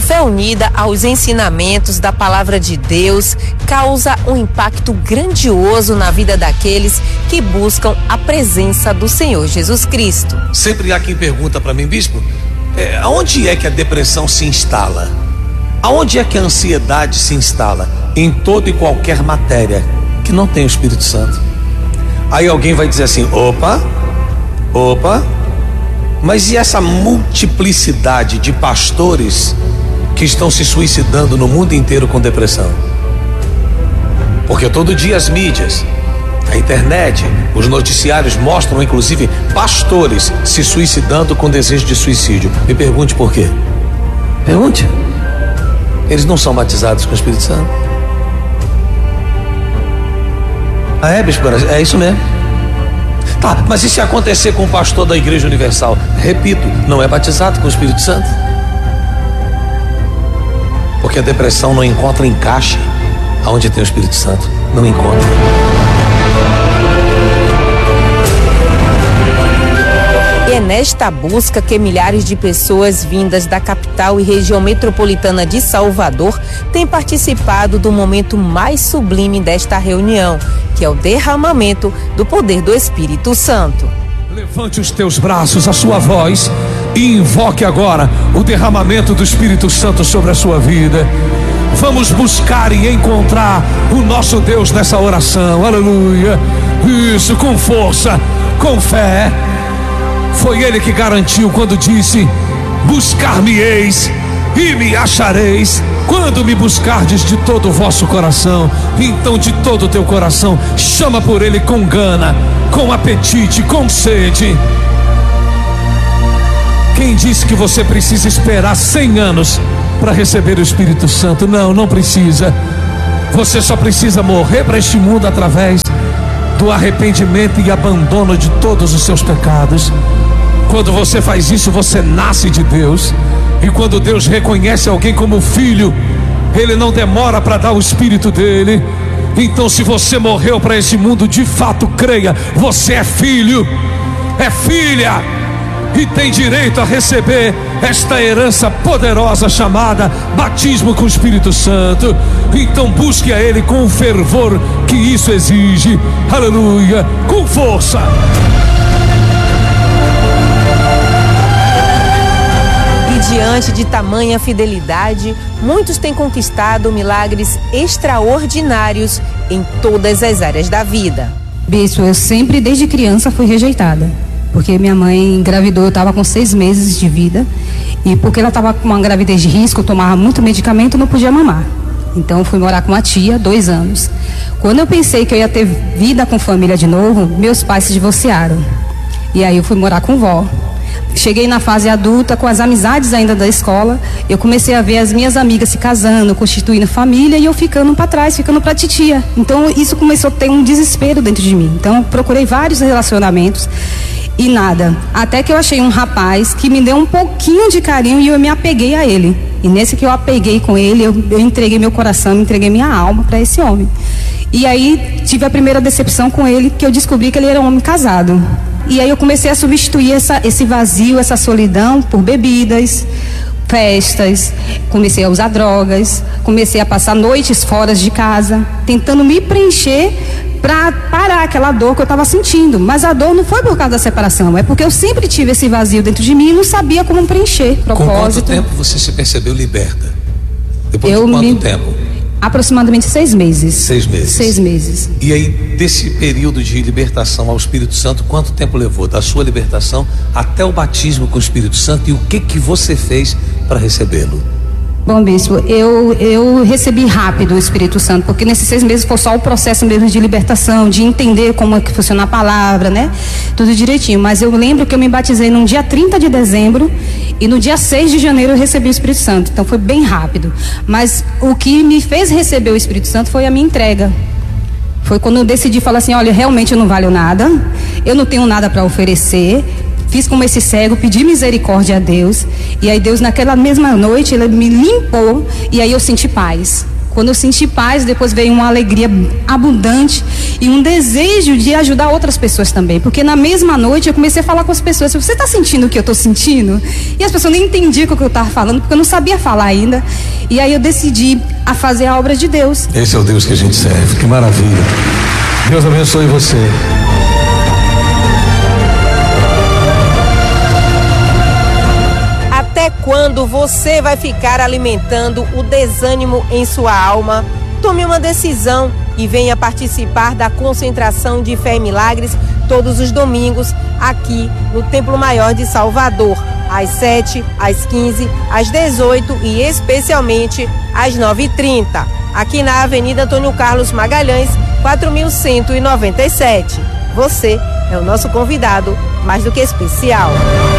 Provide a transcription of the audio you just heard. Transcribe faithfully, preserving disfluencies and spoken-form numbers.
fé unida aos ensinamentos da palavra de Deus causa um impacto grandioso na vida daqueles que buscam a presença do Senhor Jesus Cristo. Sempre há quem pergunta para mim, bispo, é, aonde é que a depressão se instala? Aonde é que a ansiedade se instala? Em toda e qualquer matéria que não tem o Espírito Santo. Aí alguém vai dizer assim, opa, opa, mas e essa multiplicidade de pastores que estão se suicidando no mundo inteiro com depressão? Porque todo dia as mídias, a internet, os noticiários mostram inclusive pastores se suicidando com desejo de suicídio. Me pergunte por quê. Pergunte. Eles não são batizados com o Espírito Santo? Ah, é, bispo? É isso mesmo. Tá, mas e se acontecer com o pastor da Igreja Universal? Repito, não é batizado com o Espírito Santo? Porque a depressão não encontra encaixe aonde tem o Espírito Santo. Não encontra. E é nesta busca que milhares de pessoas vindas da capital e região metropolitana de Salvador têm participado do momento mais sublime desta reunião, que é o derramamento do poder do Espírito Santo. Levante os teus braços, a sua voz e invoque agora o derramamento do Espírito Santo sobre a sua vida. Vamos buscar e encontrar o nosso Deus nessa oração, aleluia. Isso, com força, com fé. Foi Ele que garantiu quando disse: buscar-me-eis e me achareis, quando me buscardes de todo o vosso coração. Então de todo o teu coração chama por Ele com gana, com apetite, com sede. Quem disse que você precisa esperar cem anos para receber o Espírito Santo? Não, não precisa. Você só precisa morrer para este mundo através do arrependimento e abandono de todos os seus pecados. Quando você faz isso, você nasce de Deus. E quando Deus reconhece alguém como filho, Ele não demora para dar o Espírito dele. Então, se você morreu para esse mundo, de fato creia, você é filho, é filha, e tem direito a receber esta herança poderosa chamada batismo com o Espírito Santo. Então busque a Ele com o fervor que isso exige, aleluia, com força. Diante de tamanha fidelidade, muitos têm conquistado milagres extraordinários em todas as áreas da vida. Bispo, eu sempre desde criança fui rejeitada, porque minha mãe engravidou, eu estava com seis meses de vida, e porque ela estava com uma gravidez de risco, eu tomava muito medicamento, não podia mamar. Então eu fui morar com uma tia, dois anos. Quando eu pensei que eu ia ter vida com família de novo, meus pais se divorciaram, e aí eu fui morar com vó. Cheguei na fase adulta, com as amizades ainda da escola, eu comecei a ver as minhas amigas se casando, constituindo família, e eu ficando para trás, ficando para titia. Então isso começou a ter um desespero dentro de mim. Então eu procurei vários relacionamentos e nada, até que eu achei um rapaz que me deu um pouquinho de carinho e eu me apeguei a ele. E nesse que eu apeguei com ele, eu, eu entreguei meu coração, entreguei minha alma para esse homem. E aí tive a primeira decepção com ele, que eu descobri que ele era um homem casado. E aí eu comecei a substituir essa, esse vazio, essa solidão por bebidas, festas, comecei a usar drogas, comecei a passar noites fora de casa, tentando me preencher para parar aquela dor que eu estava sentindo. Mas a dor não foi por causa da separação, é porque eu sempre tive esse vazio dentro de mim e não sabia como preencher. Propósito. Com quanto tempo você se percebeu liberta? Depois eu de quanto me... tempo? Aproximadamente seis meses. Seis meses. Seis meses. E aí, desse período de libertação ao Espírito Santo, quanto tempo levou da sua libertação até o batismo com o Espírito Santo, e o que que você fez para recebê-lo? Bom, bispo, eu, eu recebi rápido o Espírito Santo, porque nesses seis meses foi só o processo mesmo de libertação, de entender como é que funciona a palavra, né? Tudo direitinho. Mas eu lembro que eu me batizei no dia trinta de dezembro e no dia seis de janeiro eu recebi o Espírito Santo. Então foi bem rápido. Mas o que me fez receber o Espírito Santo foi a minha entrega. Foi quando eu decidi falar assim, olha, realmente eu não valho nada, eu não tenho nada para oferecer. Fiz como esse cego, pedi misericórdia a Deus. E aí Deus naquela mesma noite, Ele me limpou. E aí eu senti paz. Quando eu senti paz, depois veio uma alegria abundante e um desejo de ajudar outras pessoas também. Porque na mesma noite eu comecei a falar com as pessoas: você está sentindo o que eu estou sentindo? E as pessoas nem entendiam o que eu estava falando, porque eu não sabia falar ainda. E aí eu decidi a fazer a obra de Deus. Esse é o Deus que a gente serve, que maravilha. Deus abençoe você. Até quando você vai ficar alimentando o desânimo em sua alma? Tome uma decisão e venha participar da concentração de Fé e Milagres todos os domingos aqui no Templo Maior de Salvador, às sete, às quinze, às dezoito e especialmente às nove e trinta, aqui na Avenida Antônio Carlos Magalhães, quatro mil cento e noventa e sete. Você é o nosso convidado mais do que especial.